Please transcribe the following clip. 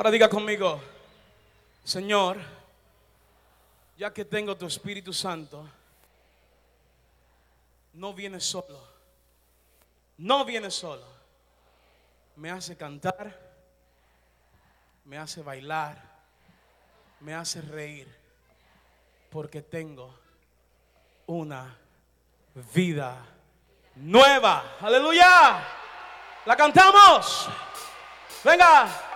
Ahora diga conmigo: Señor, ya que tengo tu Espíritu Santo, no viene solo, no viene solo. Me hace cantar, me hace bailar, me hace reír, porque tengo una vida nueva. Aleluya. La cantamos. Venga.